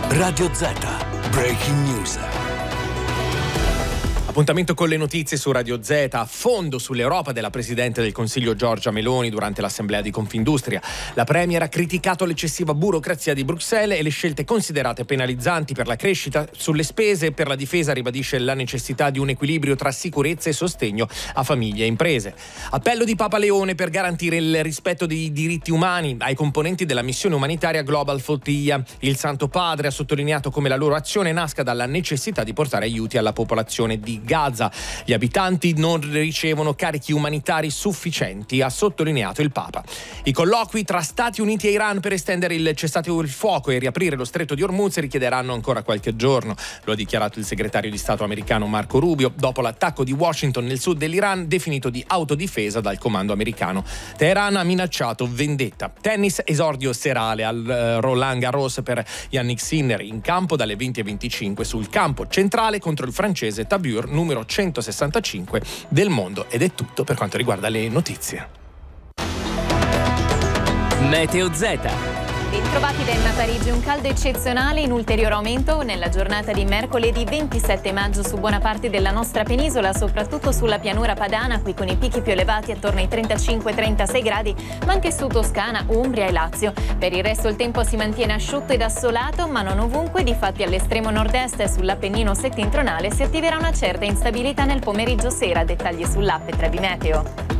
Radio Z. Breaking News. Appuntamento con le notizie su Radio Z. A fondo sull'Europa della Presidente del Consiglio Giorgia Meloni durante l'assemblea di Confindustria. La Premier ha criticato l'eccessiva burocrazia di Bruxelles e le scelte considerate penalizzanti per la crescita. Sulle spese e per la difesa ribadisce la necessità di un equilibrio tra sicurezza e sostegno a famiglie e imprese. Appello di Papa Leone per garantire il rispetto dei diritti umani ai componenti della missione umanitaria Global Flotilla. Il Santo Padre ha sottolineato come la loro azione nasca dalla necessità di portare aiuti alla popolazione di Gaza. Gli abitanti non ricevono carichi umanitari sufficienti, ha sottolineato il Papa. I colloqui tra Stati Uniti e Iran per estendere il cessate il fuoco e riaprire lo stretto di Hormuz richiederanno ancora qualche giorno. Lo ha dichiarato il segretario di Stato americano Marco Rubio dopo l'attacco di Washington nel sud dell'Iran definito di autodifesa dal comando americano. Teheran ha minacciato vendetta. Tennis, esordio serale al Roland Garros per Yannick Sinner in campo dalle 20:25 sul campo centrale contro il francese Tabur, numero 165 del mondo. Ed è tutto per quanto riguarda le notizie. Meteo Z. Bentrovati da Parigi, un caldo eccezionale in ulteriore aumento nella giornata di mercoledì 27 maggio su buona parte della nostra penisola, soprattutto sulla pianura padana, qui con i picchi più elevati attorno ai 35-36 gradi, ma anche su Toscana, Umbria e Lazio. Per il resto il tempo si mantiene asciutto ed assolato, ma non ovunque, difatti all'estremo nord-est e sull'Appennino settentrionale si attiverà una certa instabilità nel pomeriggio sera. Dettagli sull'app Trebi Meteo.